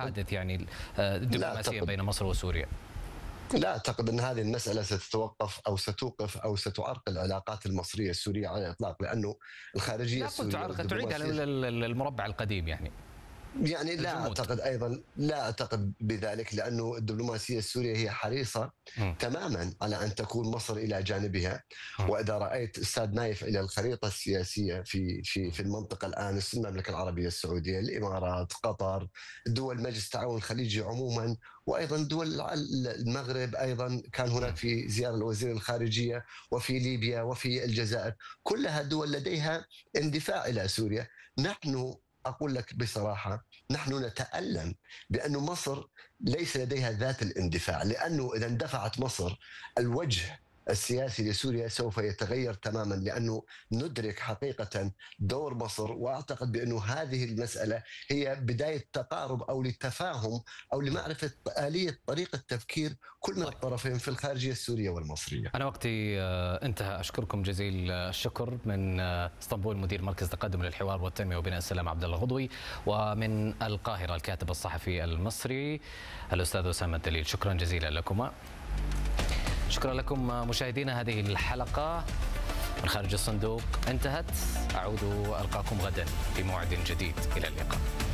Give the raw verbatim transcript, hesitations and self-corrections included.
المحادث يعني الدبلوماسية بين مصر وسوريا؟ لا أعتقد أن هذه المسألة ستتوقف أو ستوقف أو ستعرقل العلاقات المصرية السورية على الإطلاق، لأنه الخارجية لا قلت السورية تعرق تعيد على المربع القديم يعني. يعني لا الجمود. أعتقد أيضا لا أعتقد بذلك، لأنه الدبلوماسية السورية هي حريصة م. تماما على أن تكون مصر إلى جانبها. م. وإذا رأيت أستاذ نايف إلى الخريطة السياسية في في في المنطقة الآن، المملكة العربية السعودية، الإمارات، قطر، دول مجلس التعاون الخليجي عموما، وأيضا دول المغرب أيضا كان هناك في زيارة الوزير الخارجية، وفي ليبيا وفي الجزائر، كلها دول لديها اندفاع إلى سوريا. نحن أقول لك بصراحة نحن نتألم بأن مصر ليس لديها ذات الاندفاع، لأنه إذا اندفعت مصر الوجه السياسي لسوريا سوف يتغير تماما، لأنه ندرك حقيقة دور مصر. وأعتقد بأنه هذه المسألة هي بداية تقارب أو للتفاهم أو لمعرفة آلية طريقة تفكير كل من الطرفين في الخارجية السورية والمصرية. أنا وقتي انتهى، أشكركم جزيل الشكر. من اسطنبول مدير مركز تقدم للحوار والتنمية وبناء السلام عبد الله الغضوي، ومن القاهرة الكاتب الصحفي المصري الأستاذ أسامة الدليل. شكرا جزيلا لكما. شكرا لكم مشاهدينا، هذه الحلقة من خارج الصندوق انتهت. أعود ألقاكم غدا في موعد جديد، إلى اللقاء.